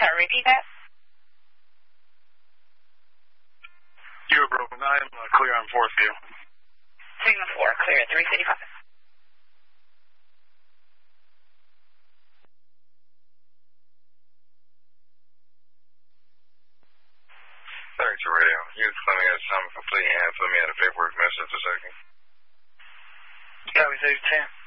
sorry, repeat that. You were broken. I'm clear on 4th view. Signal 4, clear at 355. Thanks, radio. You claiming it's something complete and fill me out a paperwork message a second. Copy, 10.